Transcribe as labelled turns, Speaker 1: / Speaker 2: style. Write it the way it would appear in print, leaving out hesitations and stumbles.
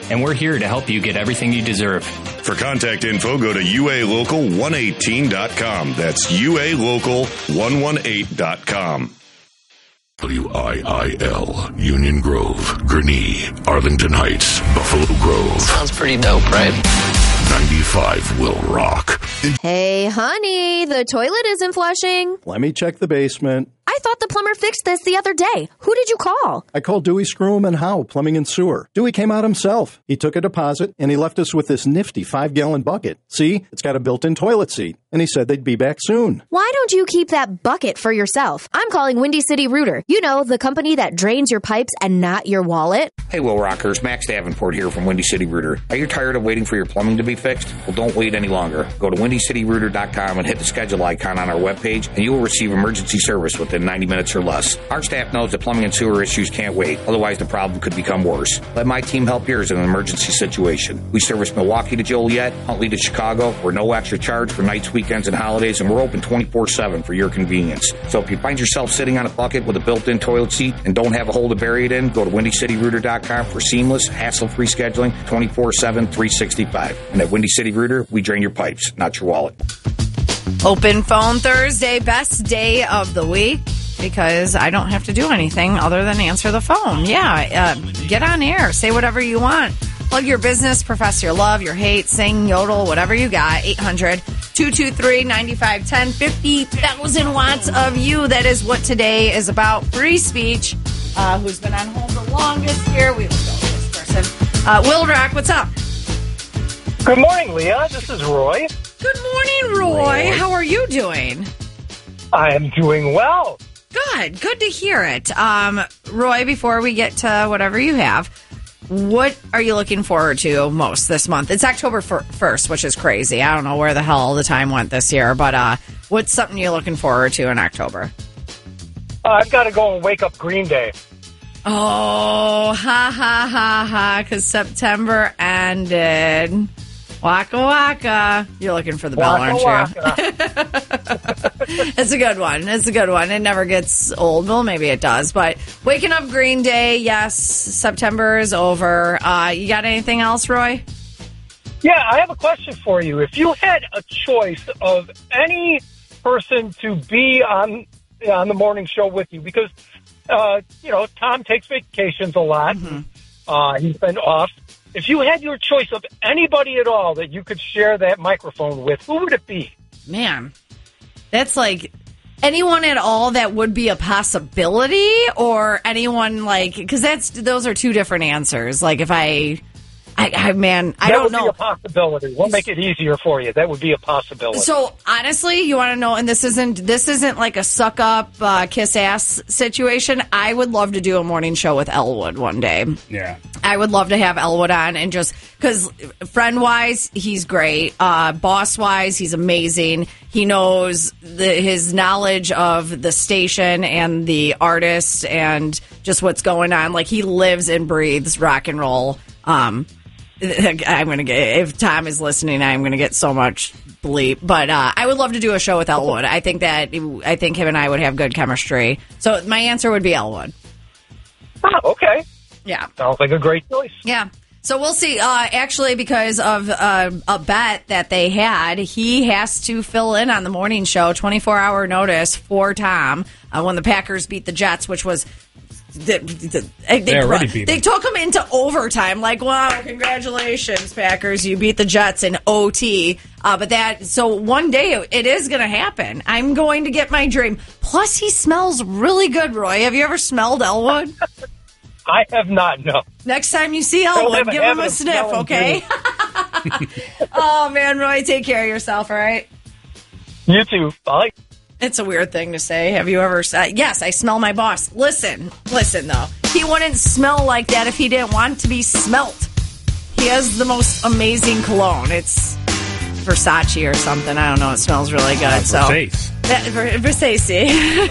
Speaker 1: and we're here to help you get everything you deserve.
Speaker 2: For contact info, go to ualocal118.com. That's ualocal118.com.
Speaker 3: WIIL, Union Grove, Gurnee, Arlington Heights, Buffalo Grove.
Speaker 4: Sounds pretty dope, right?
Speaker 3: 95 will rock.
Speaker 5: Hey, honey, the toilet isn't flushing.
Speaker 6: Let me check the basement.
Speaker 5: I thought the plumber fixed this the other day. Who did you call?
Speaker 6: I called Dewey Scroom and Howe Plumbing and Sewer. Dewey came out himself. He took a deposit, and he left us with this nifty 5-gallon bucket. See? It's got a built-in toilet seat. And he said they'd be back soon.
Speaker 5: Why don't you keep that bucket for yourself? I'm calling Windy City Rooter. You know, the company that drains your pipes and not your wallet.
Speaker 7: Hey, Will Rockers. Max Davenport here from Windy City Rooter. Are you tired of waiting for your plumbing to be fixed? Well, don't wait any longer. Go to WindyCityRooter.com and hit the schedule icon on our webpage, and you will receive emergency service within 90 minutes or less. Our staff knows that plumbing and sewer issues can't wait. Otherwise, the problem could become worse. Let my team help yours in an emergency situation. We service Milwaukee to Joliet, Huntley to Chicago. We're no extra charge for nights, weekends, and holidays, and we're open 24/7 for your convenience. So if you find yourself sitting on a bucket with a built-in toilet seat and don't have a hole to bury it in, go to WindyCityRooter.com for seamless, hassle-free scheduling 24/7, 365. And at Windy City Rooter, we drain your pipes, not your wallet.
Speaker 8: Open Phone Thursday, best day of the week, because I don't have to do anything other than answer the phone. Yeah, get on air. Say whatever you want. Plug your business, profess your love, your hate, sing, yodel, whatever you got. 800-223-9510. 50,000 watts of you. That is what today is about. Free speech. Who's been on hold the longest here? We will go with this person. Will Rock, what's up?
Speaker 9: Good morning, Leah. This is Roy.
Speaker 8: Good morning, Roy. How are you doing?
Speaker 9: I am doing well.
Speaker 8: Good. Good to hear it. Roy, before we get to whatever you have, what are you looking forward to most this month? It's October 1st, which is crazy. I don't know where the hell the time went this year, but what's something you're looking forward to in October?
Speaker 9: I've got to go and wake up Green Day.
Speaker 8: Oh, ha, ha, ha, ha, because September ended. Waka waka. You're looking for the bell, aren't you? It's a good one. It's a good one. It never gets old. Well, maybe it does. But waking up Green Day, yes, September is over. You got anything else, Roy?
Speaker 9: Yeah, I have a question for you. If you had a choice of any person to be on the morning show with you, because, Tom takes vacations a lot. Mm-hmm. He's been off. If you had your choice of anybody at all that you could share that microphone with, who would it be?
Speaker 8: Man, that's like anyone at all that would be a possibility, or anyone because those are two different answers. Like if I don't know.
Speaker 9: That would be a possibility. We'll make it easier for you. That would be a possibility.
Speaker 8: So honestly, you want to know, and this isn't like a suck up, kiss ass situation. I would love to do a morning show with Elwood one day.
Speaker 10: Yeah.
Speaker 8: I would love to have Elwood on, and just because friend wise, he's great. Boss wise, he's amazing. He knows his knowledge of the station and the artist and just what's going on. Like he lives and breathes rock and roll. If Tom is listening, I'm going to get so much bleep. But I would love to do a show with Elwood. I think him and I would have good chemistry. So my answer would be Elwood.
Speaker 9: Oh, okay.
Speaker 8: Yeah.
Speaker 9: Sounds like a great choice.
Speaker 8: Yeah. So we'll see. Actually, because of a bet that they had, he has to fill in on the morning show, 24-hour notice for Tom when the Packers beat the Jets, which was... They took him into overtime. Like, wow, congratulations, Packers! You beat the Jets in OT. So one day it is going to happen. I'm going to get my dream. Plus, he smells really good. Roy, have you ever smelled Elwood?
Speaker 9: I have not. No.
Speaker 8: Next time you see Elwood, give him a sniff, okay? Oh man, Roy, take care of yourself. All right.
Speaker 9: You too. Bye.
Speaker 8: It's a weird thing to say. Have you ever said, yes, I smell my boss? Listen, though. He wouldn't smell like that if he didn't want to be smelt. He has the most amazing cologne. It's Versace or something. I don't know. It smells really good.
Speaker 10: Versace.
Speaker 8: Versace.